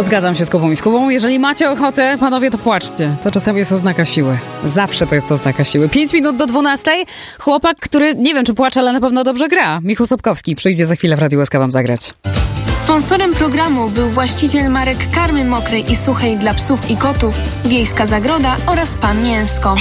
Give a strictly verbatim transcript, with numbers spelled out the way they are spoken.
Zgadzam się z Kubą i z Kubą. Jeżeli macie ochotę, panowie, to płaczcie. To czasami jest oznaka siły. Zawsze to jest oznaka siły. Pięć minut do dwunastej. Chłopak, który nie wiem, czy płacze, ale na pewno dobrze gra. Michał Sobkowski przyjdzie za chwilę w Radiu S K wam zagrać. Sponsorem programu był właściciel marek karmy mokrej i suchej dla psów i kotów, Wiejska Zagroda oraz Pan Mięsko.